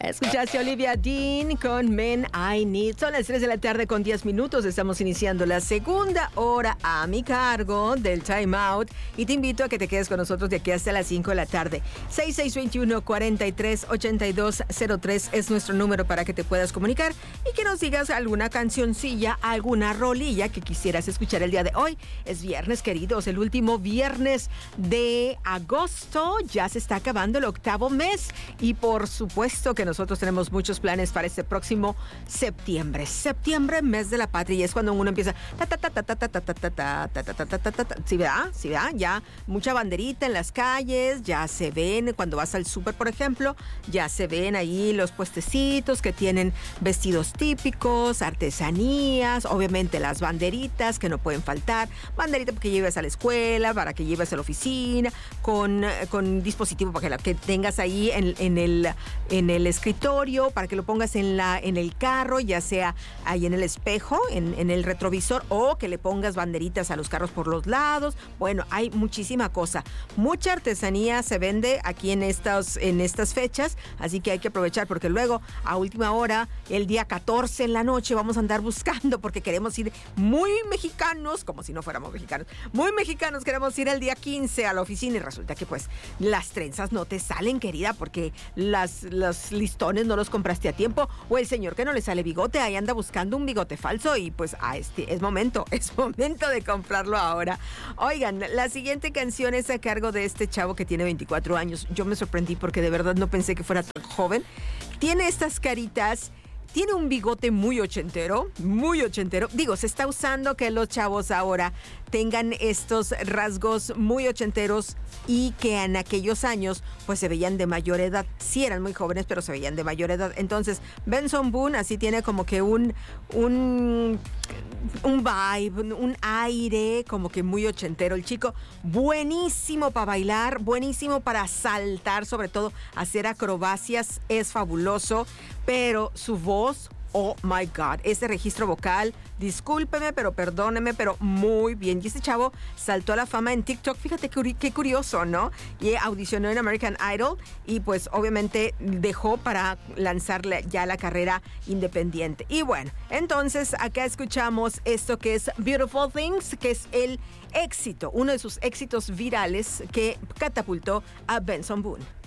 Escuchaste a Olivia Dean con Men I Need. Son las 3 de la tarde con 10 minutos. Estamos iniciando la segunda hora a mi cargo del Time Out y te invito a que te quedes con nosotros de aquí hasta las 5 de la tarde. 6621-438203 es nuestro número para que te puedas comunicar y que nos digas alguna cancioncilla, alguna rolilla que quisieras escuchar el día de hoy. Es viernes, queridos, el último viernes de agosto. Ya se está acabando el octavo mes y por supuesto que nosotros tenemos muchos planes para este próximo septiembre. Septiembre, mes de la patria, y es cuando uno empieza ¿sí verdad? ¿Sí verdad? Ya mucha banderita en las calles, ya se ven cuando vas al súper, por ejemplo, ya se ven ahí los puestecitos que tienen vestidos típicos, artesanías, obviamente las banderitas que no pueden faltar, banderita que lleves a la escuela, para que lleves a la oficina, con dispositivo para que tengas ahí en el escritorio, para que lo pongas en el carro, ya sea ahí en el espejo, en el retrovisor, o que le pongas banderitas a los carros por los lados. Bueno, hay muchísima cosa. Mucha artesanía se vende aquí en estas fechas, así que hay que aprovechar, porque luego a última hora, el día 14 en la noche, vamos a andar buscando, porque queremos ir muy mexicanos, como si no fuéramos mexicanos, muy mexicanos, queremos ir el día 15 a la oficina y resulta que pues las trenzas no te salen, querida, porque los listones no los compraste a tiempo, o el señor que no le sale bigote, ahí anda buscando un bigote falso y pues es momento de comprarlo ahora. Oigan, la siguiente canción es a cargo de este chavo que tiene 24 años. Yo me sorprendí porque de verdad no pensé que fuera tan joven. Tiene estas caritas. Tiene un bigote muy ochentero. Digo, se está usando que los chavos ahora tengan estos rasgos muy ochenteros y que en aquellos años pues se veían de mayor edad. Sí eran muy jóvenes, pero se veían de mayor edad. Entonces, Benson Boone así tiene como que un vibe, un aire como que muy ochentero. El chico, buenísimo para bailar, buenísimo para saltar, sobre todo hacer acrobacias, es fabuloso, pero su voz, oh my God, ese registro vocal, discúlpeme, pero perdóneme, pero muy bien. Y este chavo saltó a la fama en TikTok, fíjate qué curioso, ¿no? Y audicionó en American Idol y pues obviamente dejó para lanzarle ya la carrera independiente. Y bueno, entonces acá escuchamos esto que es Beautiful Things, que es el éxito, uno de sus éxitos virales que catapultó a Benson Boone.